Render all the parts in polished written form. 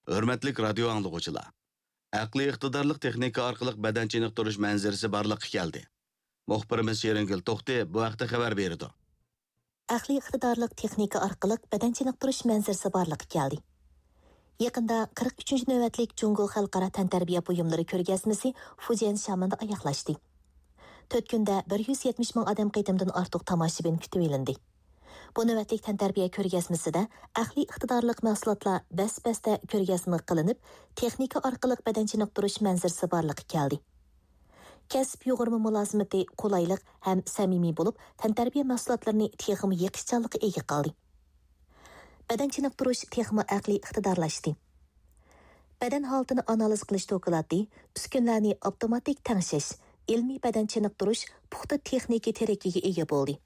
Hürmetlik radyo anlıqçılar. Aqliy iqtidorlik texnika orqali badan chiniqtirish manzarasi borliqqa keldi. Muxbirimiz Sheringil To'xti bu haqda xabar berdi. Aqliy iqtidorlik texnika orqali badan chiniqtirish manzarasi borliqqa keldi. Yaqında 43. navbatlik Jungo xalqaro tantarbiya buyumlari ko'rgazmasi Fujian Shamanda oyoqlashdi. 4 kunda 170 ming odam qitimdan ortiq tomoshabin kutib olindi. Bu navbatlik tantarbiya ko'rgazmasida aqliy iqtidorlik mahsulotlar bas-basda ko'rgazma qilinib, texnika orqali badan chiniqtirish manzarasi borliqqa keldi. Kasb yo'g'irma mulozimati qulaylik ham samimiy bo'lib, tantarbiya mahsulotlarini texmi yiqishchanlikqa ega qildi. Badan chiniqtirish texmi aqliy iqtidorlashdi. Badan holatini analiz qilish doklati, uskunlarni avtomatik tangshish, ilmiy badan chiniqtirish puxta texnika terakiga ega bo'ldi.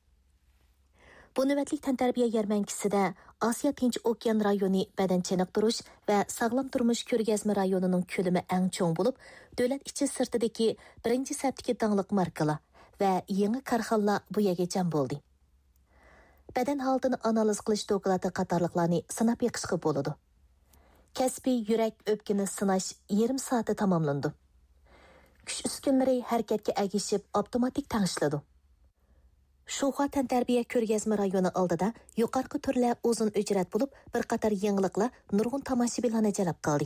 Bu navbatlik tantarbiya yarmankisida Osiyo Tinch okean rayoni badan chiniqtirish va sog'lom turmush ko'rgazma rayonining ko'lami eng cho'ng bo'lib, davlat ichi sirtidagi birinchi safdagi dangliq markalar va yangi korxonalar bu yerga jam bo'ldi. Badan holatini analiz qilish doklati qatorliqlarni sinab yiqishga bo'ladi. Kasbiy yurak o'pkini sinash 20 soatda tamomlandi. Kuch uskunlari harakatga agishib avtomatik tanishiladi. Shuha tantarbiya ko'rgazma rayoni oldida yuqorqi turlar uzun ujrat bo'lib, bir qator yangiliklar nurg'un tomoshabinlarni jalb qildi.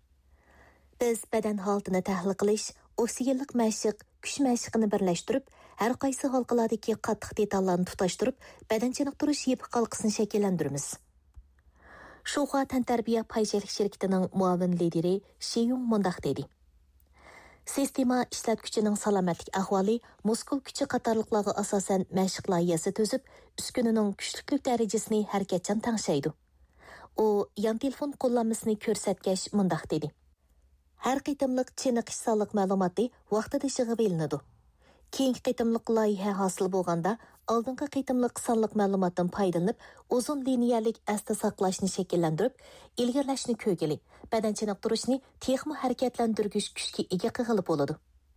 Biz badan holatini tahlil qilish, oksigenlik mashq, kuch mashqini birlashtirib, har qaysi halqalardagi qattiq detallarni tutashtirib, badan chiniqtirish yipiq halqasini shakllantiramiz. Shuha tantarbiya paychilik shirkatining muavin lideri Shiyung mundaq dedi. Sistema ishlatuvchining salomatlik ahvoli, muskul kuchi qatorliqlarga asosan mashq loyihasi tuzib, uskunining kuchliklik darajasini harakatchan tangshaydi. U yon telefon qo'llanmasini ko'rsatgach mundaq dedi. Har qitimliq chiniqish sonliq ma'lumoti vaqtida yig'ib olinadi. Keyingi qitimliq loyiha hosil bo'lganda, oldingi qitimliq sonliq ma'lumotdan foydalanib, uzun liniyalik asli saqlashni shakllantirib, ilgirlashni ko'gili, badan chiniqtirishni texmi harakatlantirgich kuchga ega qilib bo'ladi.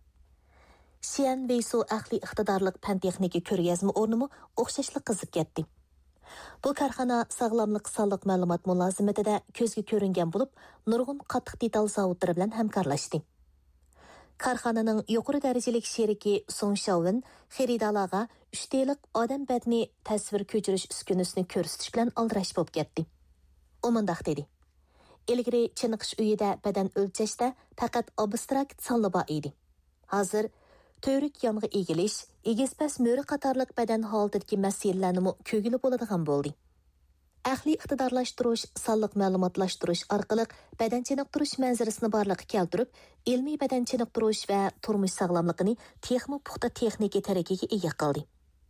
Xian Weisu aqliy iqtidorlik fan texnika ko'rgazma o'rnimi o'xshashlik qizib ketdi. Bu korxona sog'lomlik sonliq ma'lumot mulozimatida ko'zga ko'ringan bo'lib, nurg'un qattiq detal zavodlari bilan hamkorlashdi. Korxonaning yuqori darajalik sheriki Song Shaowen xaridorlarga 3D'lik odam badni tasvir ko'chirish uskunasini ko'rsatish bilan aldirash bo'lib ketdi. U mundaq dedi. Ilgari chiniqish uyida badan o'lchashda faqat abstrakt sonlar bor edi. Hozir to'rik yonga egilish, egizpas mo'ri qatorliq badan holatidagi masalalarni ko'gili bo'ladigan bo'ldi. Aqliy iqtidorlashtirish, sonliq ma'lumotlashtirish orqali badan chiniqtirish manzarasini borliqqa keltirib, ilmiy badan chiniqtirish va turmush sog'lomligini texmi puxta texnika tarakiga ega qildi.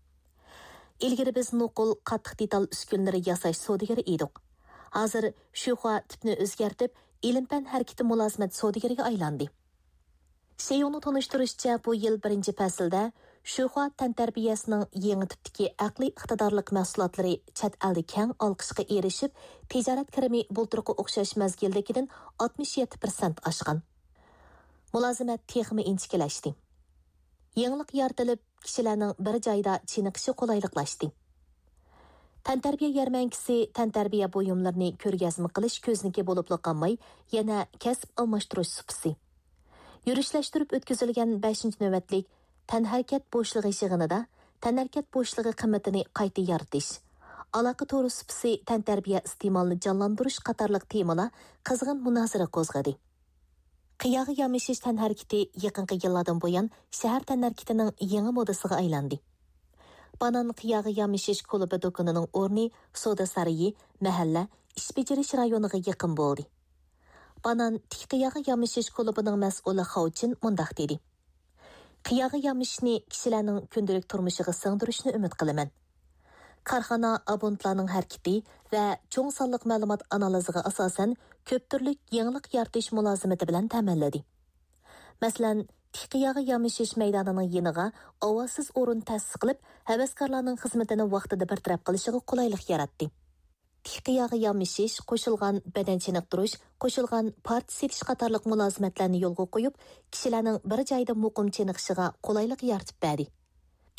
Ilgari biz nuqul qattiq detal uskunlari yasash savdogari edik. Hozir shuha tipni o'zgartib, ilm-fan harakati mulozimat savdogariga aylandi. Sheyoni tanishtirishcha bu yil 1-faslda shuha tantarbiyasining yangi tipdagi aqliy iqtidorlik mahsulotlari chet elda keng olqishga erishib, tijorat kirimi bulturga o'xshash mazgildagidan 67% oshgan. Mulozimat texmi inchikilashdi. Yangilik yaratilib, kishilarning bir joyda chiniqishi qulayliqlashdi. Tantarbiya yarmankisi tantarbiya buyumlarini ko'rgazma qilish ko'zniki bo'lib qolmay, yana kasb almashtirish supsi. Yurishlaştırıp ötküzülgen 5-növbetlik tanharakat boşluğu yig'inida tanharakat boşluğu qimmatini qayta yaratish, aloqa to'g'ri supsi tantarbiya iste'molini jonlantirish qatorliq temalar qizg'in munozara qo'zg'adi. Qiyog'i yamishish tanharakati yaqinqi yillardan buyon shahar tanharakatining yangi modasiga aylandi. Banan qiyog'i yamishish klubi do'konining o'rni Soda sarayi, mahalla, ish bajarish rayoniga yaqin bo'ldi. Banan qiyog'i yamishish klubining mas'uli Xovchin mundaq dedi. Qiyog'i yamishni kishilarning kundalik turmushiga singdirishni umid qilaman. Korxona abonentlarning harakati va cho'ng sonliq ma'lumot analiziga asosan ko'p turlik yangilik yaratish mulozimati bilan ta'minladi. Masalan, qiyog'i yamishish maydonining yeniga ovozsiz o'rin ta'sis qilib, havaskorlarning xizmatini vaqtida bartaraf qilishiga qulaylik yaratdi. Qiyog'i yamishish, qo'shilgan badan chiniqtirish, qo'shilgan parti setish qatorliq mulozimatlarni yo'lga qo'yib, kishilarning bir joyda muqim chiniqishiga qulaylik yaratib berdi.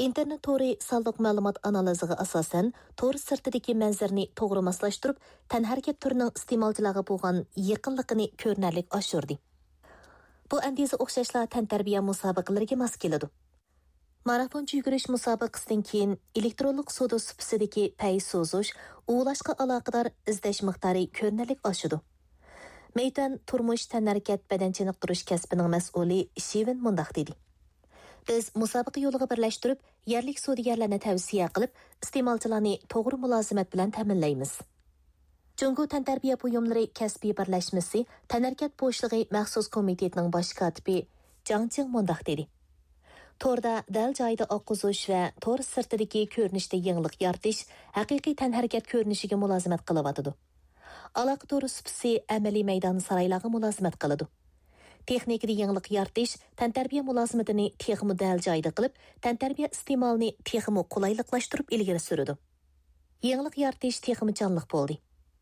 internet to'ri sonliq ma'lumot analiziga asosan to'r sirtidagi manzarani to'g'ri moslashtirib, tanharakat turining iste'molchilarga bo'lgan yaqinligini ko'rinarli oshirdi. Bu andiza o'xshashlar tantarbiya musobaqalariga mos keladi. Marafonchi yugurish musobaqasidan keyin elektronlik savdo supasidagi pay so'zish, ulashga aloqador izlash miqdori ko'rinarli oshidi. Meydan turmush tanharakat badan chiniqtirish kasbining mas'uli Shivin mundaq dedi. Biz musobaqa yo'liga birlashtirib, yerlik savdogarlarni tavsiya qilib, iste'molchilarni to'g'ri mulozimat bilan ta'minlaymiz. Jungo tantarbiya buyumlari kasbiy birlashmasi tanharakat bo'shligi maxsus komitetining bosh kotibi Jang Ching mundaq dedi. To'rda dal joyida oqquzish va to'r sirtidagi ko'rinishda yangilik yaratish haqiqiy tanharakat ko'rinishiga mulozimat qilyotidi. Aloqa to'ri supsi amaliy maydon saroylarga mulozimat qiladi. Texnikada yangilik yaratish tantarbiya mulozimatini texmi dal joyida qilib, tantarbiya iste'molini texmi qulayliqlashtirib ilgari suradi. Yangilik yaratish texmi jonliq bo'ldi.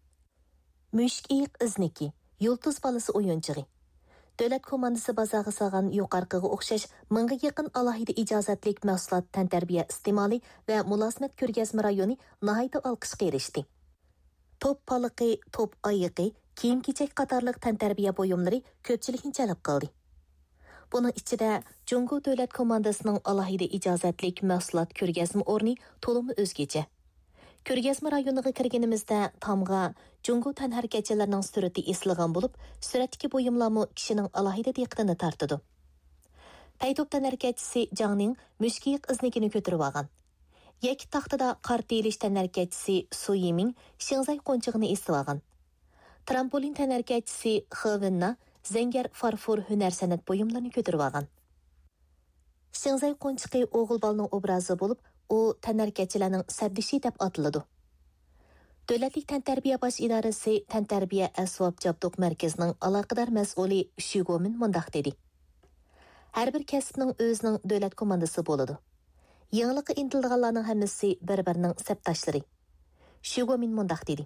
Mushkiq izniki, yulduz balasi o'yinchig'i. Davlat komandasi bozorga solgan yuqorqiga o'xshash mingga yaqin alohida ijozatlik mahsulot tantarbiya iste'moli va mulozimat ko'rgazma rayoni nihoyatda olqishga erishdi. Top paliqi, top oyiqi, kiyim-kechak qatorliq tantarbiya buyumlari ko'pchilikni jalb qildi. Buning ichida Jungo davlat komandasining alohida ijozatlik mahsulot ko'rgazma o'rni to'limi o'zgacha. Ko'rgazma rayoniga kirganimizda tomga Jungo tanharakatchilarining surati eslagan bo'lib, suratdagi buyumlarmi kishining alohida diqqatini tortadi. Paytop tanharakatchisi Jangning mushkiq iznikini ko'tarib olgan. Yak taxtada qarta elish tanharakatchisi Su Yiming Shingzay qo'nchig'ini esib olgan. Trampolin tanharakatchisi Xevinna zangar farfor hunar san'at buyumlarini ko'tarib olgan. Shingzay qo'nchig'i o'g'il bolaning obrazi bo'lib, u tanharakatchilarning sabdishi deb atiladi. Davlatlik tantarbiya bosh idorasi tantarbiya asbob jabduq markazining aloqador mas'uli Shugomin mundaq dedi. Har bir kasbning o'zining davlat komandasi bo'ladi. Yangilikqa intilganlarning hammasi bir-birining sabdoshlari. Shugomin mundaq dedi.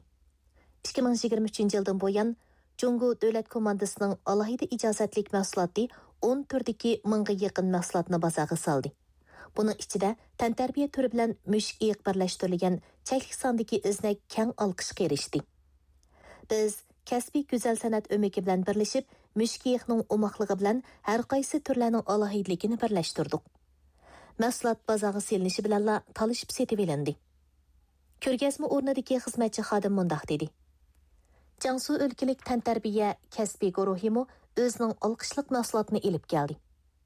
2023 yildan buyon Jungo davlat komandasining alohida ijozatlik mahsuloti 10 turdagi mingga yaqin mahsulotni bozorga soldi. Buning ichida tantarbiya turi bilan mushkiq birlashtirilgan cheklik sondagi iznak keng olqishga erishdi. Biz kasbiy go'zal san'at o'miki bilan birlashib, mushkiqning umoqligi bilan har qaysi turlarning alohidligini birlashtirdik. Mahsulot bozorga selinishi bilan talishib setib olindi. Ko'rgazma o'rnidagi xizmatchi xodim mundaq dedi. Jiangsu o'lkalik tantarbiya kasbiy guruhimi o'zining olqishliq mahsulotini elib keldi.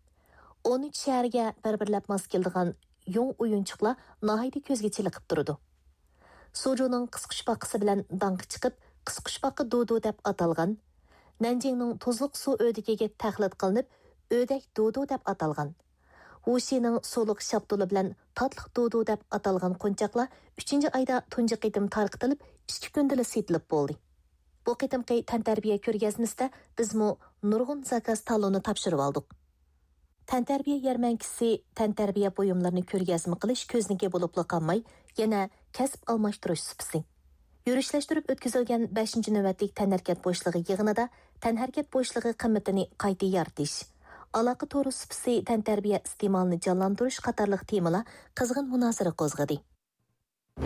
13 shaharga bir-birlab mos keldigan yung o'yinchiqlar nihoyatda ko'zga chiliqib turdi. Sujuning qisqichbaqisi bilan danqi chiqib, qisqichbaqi dodo deb atalgan. Nanjingning tuzliq suv o'dikiga taqlid qilinib, o'dak dodo deb atalgan. Wushining suluq shaptuli bilan tatliq dodo deb atalgan qo'nchaqlar 3-oyda tunji qitim tarqitilib, 2 kunda setilib bo'ldi. Bu qitimqi tantarbiya ko'rgazmasida bizmo nurg'un zakaz taloni topshirib oldik. Tantarbiya yarmankisi tantarbiya buyumlarini ko'rgazma qilish ko'zniki bo'lib qolmay, yana kasb almashtirish supsi. Yurishlashtiriib o'tkazilgan 5-navbatlik tanharakat bo'shligi yig'inida tanharakat bo'shligi qimmatini qayta yaratish, aloqa to'g'ri supsi tantarbiya iste'molini jonlantirish qatorliq temalar qizg'in munozara qo'zg'adi.